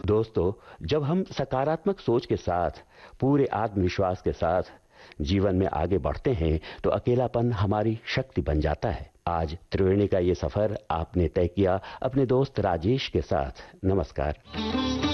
दोस्तों, जब हम सकारात्मक सोच के साथ, पूरे आत्मविश्वास के साथ जीवन में आगे बढ़ते हैं तो अकेलापन हमारी शक्ति बन जाता है। आज त्रिवेणी का ये सफर आपने तय किया अपने दोस्त राजेश के साथ। नमस्कार।